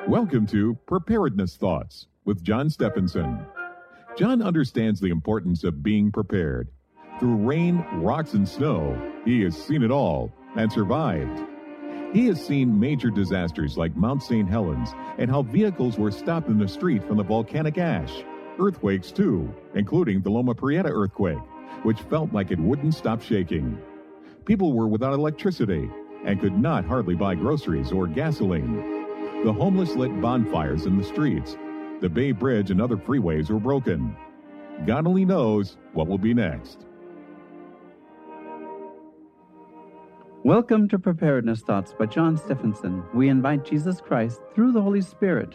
Welcome to Preparedness Thoughts with John Stephenson. John understands the importance of being prepared. Through rain, rocks, and snow, he has seen it all and survived. He has seen major disasters like Mount St. Helens and how vehicles were stopped in the street from the volcanic ash. Earthquakes, too, including the Loma Prieta earthquake, which felt like it wouldn't stop shaking. People were without electricity and could not hardly buy groceries or gasoline. The homeless lit bonfires in the streets. The Bay Bridge and other freeways were broken. God only knows what will be next. Welcome to Preparedness Thoughts by John Stephenson. We invite Jesus Christ through the Holy Spirit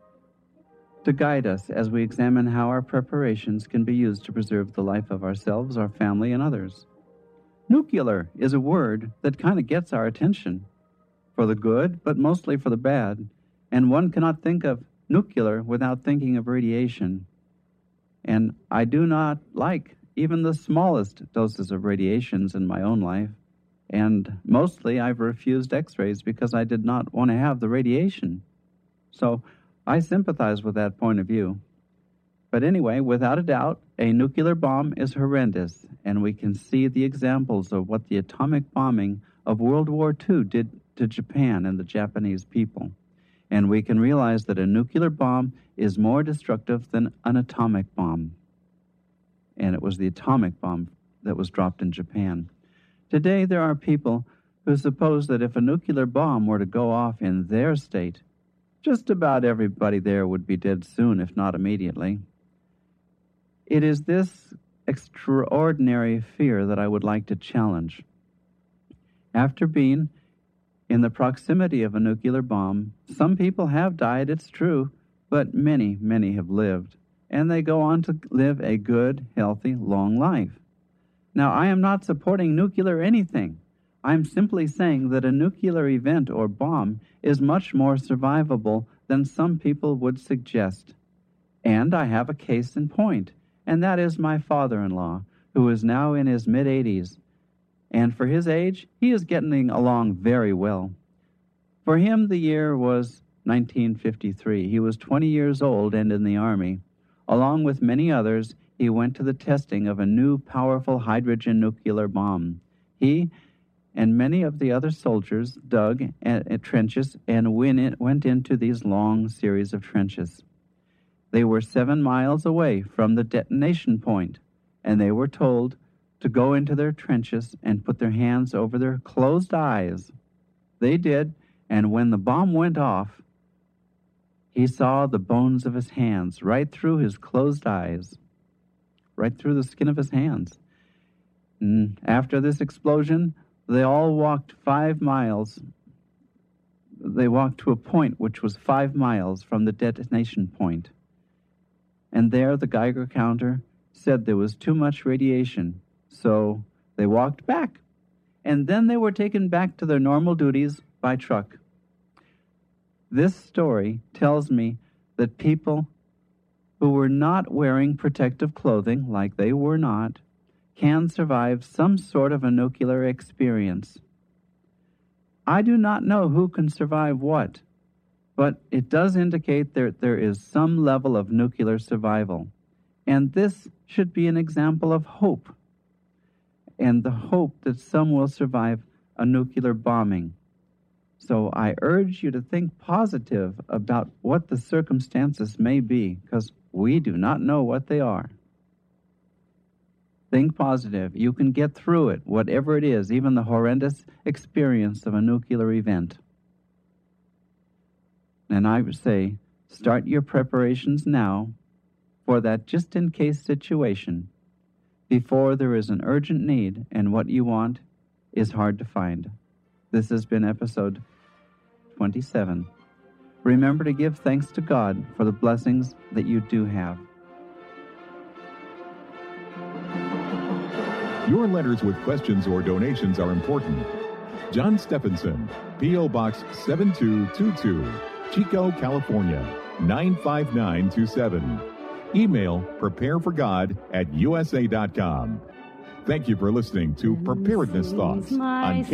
to guide us as we examine how our preparations can be used to preserve the life of ourselves, our family, and others. Nuclear is a word that kind of gets our attention, for the good, but mostly for the bad, and one cannot think of nuclear without thinking of radiation. And I do not like even the smallest doses of radiations in my own life, and mostly I've refused x-rays because I did not want to have the radiation. So I sympathize with that point of view. But anyway, without a doubt, a nuclear bomb is horrendous, and we can see the examples of what the atomic bombing of World War II did to Japan and the Japanese people. And we can realize that a nuclear bomb is more destructive than an atomic bomb. And it was the atomic bomb that was dropped in Japan. Today, there are people who suppose that if a nuclear bomb were to go off in their state, just about everybody there would be dead soon, if not immediately. It is this extraordinary fear that I would like to challenge. After being in the proximity of a nuclear bomb, some people have died, it's true, but many, many have lived, and they go on to live a good, healthy, long life. Now, I am not supporting nuclear anything. I'm simply saying that a nuclear event or bomb is much more survivable than some people would suggest. And I have a case in point, and that is my father-in-law, who is now in his mid-80s. And for his age, he is getting along very well. For him, the year was 1953. He was 20 years old and in the Army. Along with many others, he went to the testing of a new powerful hydrogen nuclear bomb. He and many of the other soldiers dug trenches and went into these long series of trenches. They were 7 miles away from the detonation point, and they were told to go into their trenches and put their hands over their closed eyes. They did, and when the bomb went off, he saw the bones of his hands right through his closed eyes, right through the skin of his hands. And after this explosion, they all walked 5 miles. They walked to a point which was 5 miles from the detonation point. And there the Geiger counter said there was too much radiation. So they walked back, and then they were taken back to their normal duties by truck. This story tells me that people who were not wearing protective clothing, like they were not, can survive some sort of a nuclear experience. I do not know who can survive what, but it does indicate that there is some level of nuclear survival, and this should be an example of hope, and the hope that some will survive a nuclear bombing. So I urge you to think positive about what the circumstances may be, because we do not know what they are. Think positive. You can get through it, whatever it is, even the horrendous experience of a nuclear event. And I would say, start your preparations now for that just-in-case situation, before there is an urgent need and what you want is hard to find. This has been episode 27. Remember to give thanks to God for the blessings that you do have. Your letters with questions or donations are important. John Stephenson, P.O. Box 7222, Chico, California, 95927. Email prepareforgod@usa.com. Thank you for listening to Preparedness Thoughts on